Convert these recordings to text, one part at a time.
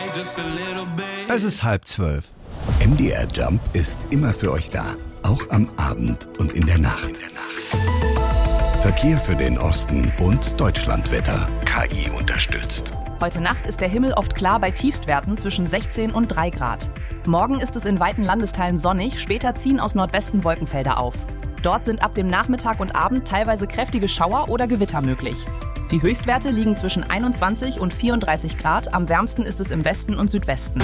Es ist 11:30. MDR Jump ist immer für euch da, auch am Abend und in der Nacht. Verkehr für den Osten und Deutschlandwetter. KI unterstützt. Heute Nacht ist der Himmel oft klar bei Tiefstwerten zwischen 16 und 3 Grad. Morgen ist es in weiten Landesteilen sonnig, später ziehen aus Nordwesten Wolkenfelder auf. Dort sind ab dem Nachmittag und Abend teilweise kräftige Schauer oder Gewitter möglich. Die Höchstwerte liegen zwischen 21 und 34 Grad, am wärmsten ist es im Westen und Südwesten.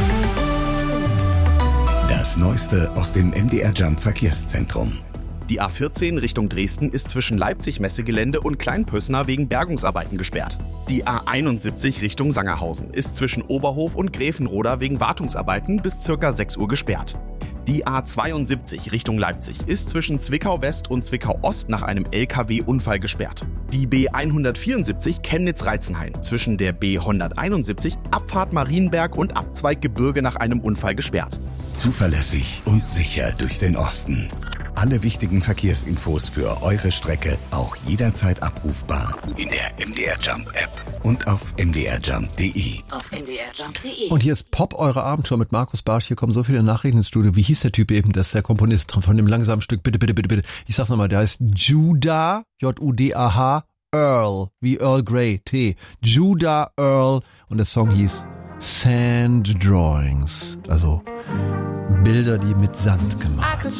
Das Neueste aus dem MDR Jump Verkehrszentrum. Die A14 Richtung Dresden ist zwischen Leipzig-Messegelände und Kleinpössner wegen Bergungsarbeiten gesperrt. Die A71 Richtung Sangerhausen ist zwischen Oberhof und Gräfenroda wegen Wartungsarbeiten bis ca. 6 Uhr gesperrt. Die A72 Richtung Leipzig ist zwischen Zwickau West und Zwickau Ost nach einem LKW-Unfall gesperrt. Die B174 Chemnitz-Reitzenhain zwischen der B171 Abfahrt Marienberg und Abzweig Gebirge nach einem Unfall gesperrt. Zuverlässig und sicher durch den Osten. Alle wichtigen Verkehrsinfos für eure Strecke auch jederzeit abrufbar in der MDR Jump App und auf mdrjump.de. Und hier ist Pop, eure Abendshow mit Markus Bartsch. Hier kommen so viele Nachrichten ins Studio. Wie hieß der Typ eben? Das ist der Komponist von dem langsamen Stück. Bitte. Ich sag's nochmal, der heißt Judah, Judah, Earl, wie Earl Grey, T. Judah Earl. Und der Song hieß Sand Drawings. Also Bilder, die mit Sand gemalt sind.